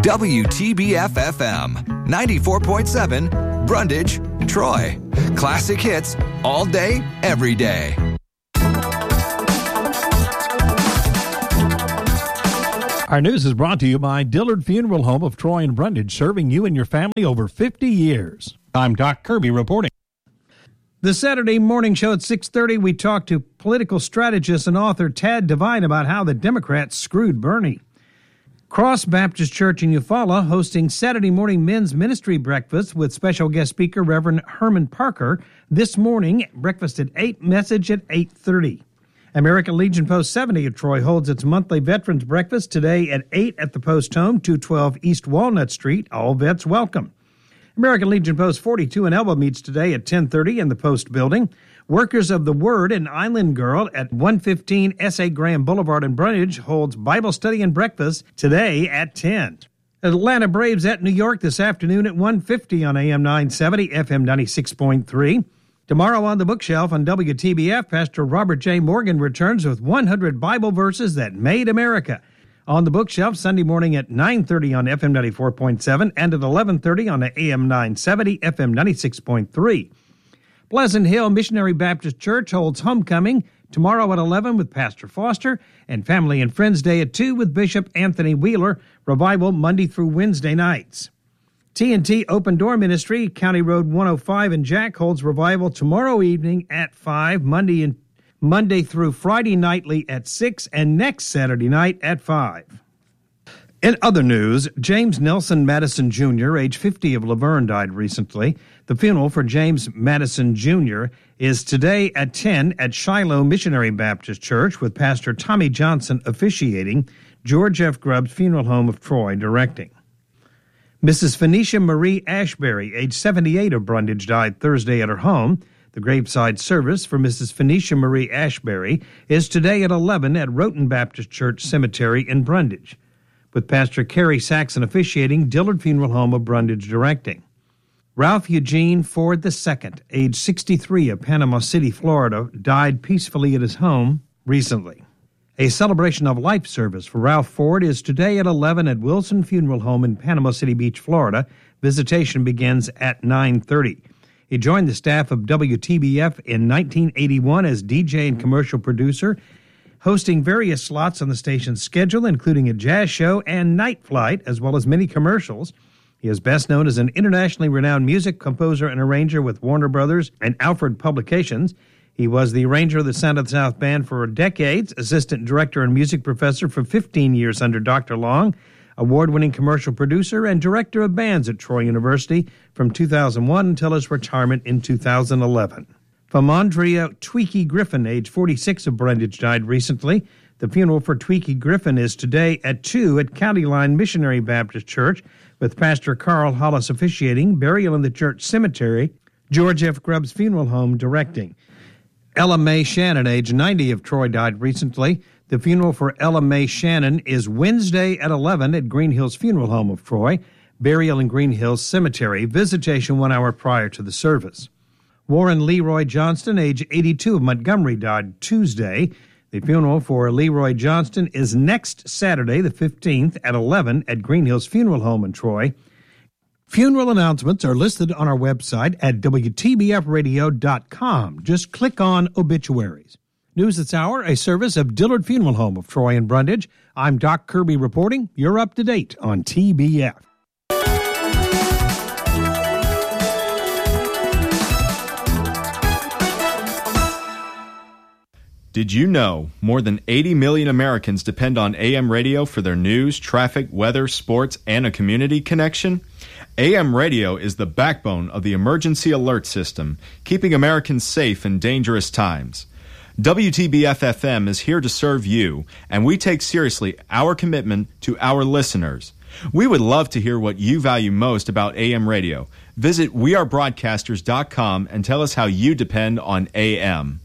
WTBF-FM, 94.7, Brundage, Troy. Classic hits all day, every day. Our news is brought to you by Dillard Funeral Home of Troy and Brundage, serving you and your family over 50 years. I'm Doc Kirby reporting. The Saturday morning show at 6:30, we talk to political strategist and author Tad Devine about how the Democrats screwed Bernie. Cross Baptist Church in Eufaula hosting Saturday morning men's ministry breakfast with special guest speaker Reverend Herman Parker this morning. Breakfast at 8, message at 8:30. American Legion Post 70 of Troy holds its monthly Veterans Breakfast today at 8 at the Post Home, 212 East Walnut Street. All vets welcome. American Legion Post 42 in Elba meets today at 10:30 in the Post Building. Workers of the Word and Island Girl at 115 S.A. Graham Boulevard in Brundage holds Bible study and breakfast today at 10. Atlanta Braves at New York this afternoon at 1:50 on AM 970, FM 96.3. Tomorrow on the bookshelf on WTBF, Pastor Robert J. Morgan returns with 100 Bible verses that made America. On the bookshelf Sunday morning at 9:30 on FM 94.7 and at 11:30 on AM 970, FM 96.3. Pleasant Hill Missionary Baptist Church holds homecoming tomorrow at 11 with Pastor Foster, and Family and Friends Day at 2 with Bishop Anthony Wheeler. Revival Monday through Wednesday nights. T&T Open Door Ministry, County Road 105 in Jack, holds revival tomorrow evening at 5, Monday through Friday nightly at 6, and next Saturday night at 5. In other news, James Nelson Madison Jr., age 50 of Laverne, died recently. The funeral for James Madison Jr. is today at 10 at Shiloh Missionary Baptist Church with Pastor Tommy Johnson officiating, George F. Grubbs Funeral Home of Troy directing. Mrs. Phoenicia Marie Ashbury, age 78 of Brundage, died Thursday at her home. The graveside service for Mrs. Phoenicia Marie Ashbury is today at 11 at Roten Baptist Church Cemetery in Brundage, with Pastor Kerry Saxon officiating, Dillard Funeral Home of Brundage directing. Ralph Eugene Ford II, age 63 of Panama City, Florida, died peacefully at his home recently. A celebration of life service for Ralph Ford is today at 11 at Wilson Funeral Home in Panama City Beach, Florida. Visitation begins at 9:30. He joined the staff of WTBF in 1981 as DJ and commercial producer, hosting various slots on the station's schedule, including a jazz show and Night Flight, as well as many commercials. He is best known as an internationally renowned music composer and arranger with Warner Brothers and Alfred Publications. He was the arranger of the Sound of the South Band for decades, assistant director and music professor for 15 years under Dr. Long, award-winning commercial producer and director of bands at Troy University from 2001 until his retirement in 2011. Famondria Tweaky Griffin, age 46 of Brundage, died recently. The funeral for Tweaky Griffin is today at 2 at County Line Missionary Baptist Church with Pastor Carl Hollis officiating, burial in the church cemetery, George F. Grubbs Funeral Home directing. Ella Mae Shannon, age 90 of Troy, died recently. The funeral for Ella Mae Shannon is Wednesday at 11 at Green Hills Funeral Home of Troy, burial in Green Hills Cemetery, visitation 1 hour prior to the service. Warren Leroy Johnston, age 82 of Montgomery, died Tuesday. The funeral for Leroy Johnston is next Saturday, the 15th, at 11 at Green Hills Funeral Home in Troy. Funeral announcements are listed on our website at WTBFradio.com. Just click on Obituaries. News This Hour, a service of Dillard Funeral Home of Troy and Brundage. I'm Doc Kirby reporting. You're up to date on TBF. Did you know more than 80 million Americans depend on AM radio for their news, traffic, weather, sports, and a community connection? AM radio is the backbone of the emergency alert system, keeping Americans safe in dangerous times. WTBF-FM is here to serve you, and we take seriously our commitment to our listeners. We would love to hear what you value most about AM radio. Visit wearebroadcasters.com and tell us how you depend on AM.